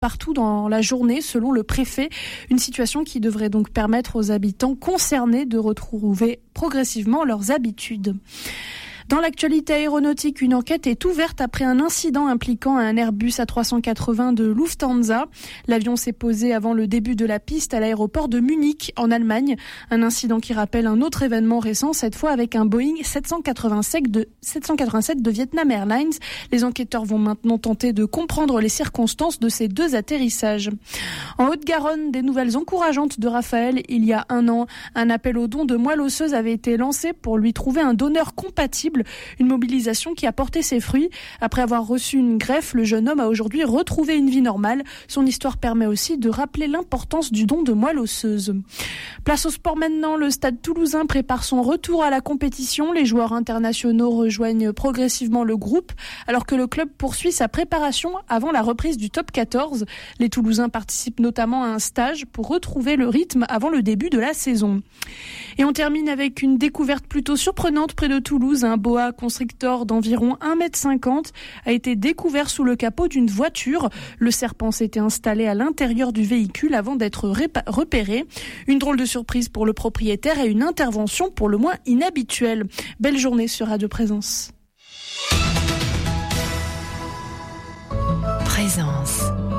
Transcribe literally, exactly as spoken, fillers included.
partout dans la journée, selon le préfet. Une situation qui devrait donc permettre aux habitants concernés de retrouver progressivement leurs habitudes. Dans l'actualité aéronautique, une enquête est ouverte après un incident impliquant un Airbus A trois cent quatre-vingts de Lufthansa. L'avion s'est posé avant le début de la piste à l'aéroport de Munich, en Allemagne. Un incident qui rappelle un autre événement récent, cette fois avec un Boeing sept cent quatre-vingt-sept de, sept cent quatre-vingt-sept de Vietnam Airlines. Les enquêteurs vont maintenant tenter de comprendre les circonstances de ces deux atterrissages. En Haute-Garonne, des nouvelles encourageantes de Raphaël. Il y a un an, un appel aux dons de moelle osseuse avait été lancé pour lui trouver un donneur compatible. Une mobilisation qui a porté ses fruits. Après avoir reçu une greffe, le jeune homme a aujourd'hui retrouvé une vie normale. Son histoire permet aussi de rappeler l'importance du don de moelle osseuse. Place au sport maintenant. Le Stade Toulousain prépare son retour à la compétition. Les joueurs internationaux rejoignent progressivement le groupe, alors que le club poursuit sa préparation avant la reprise du top quatorze. Les Toulousains participent notamment à un stage pour retrouver le rythme avant le début de la saison. Et on termine avec une découverte plutôt surprenante près de Toulouse. Un boa constrictor d'environ un mètre cinquante a été découvert sous le capot d'une voiture. Le serpent s'était installé à l'intérieur du véhicule avant d'être répa- repéré. Une drôle de surprise pour le propriétaire et une intervention pour le moins inhabituelle. Belle journée sur Radio Présence. Présence.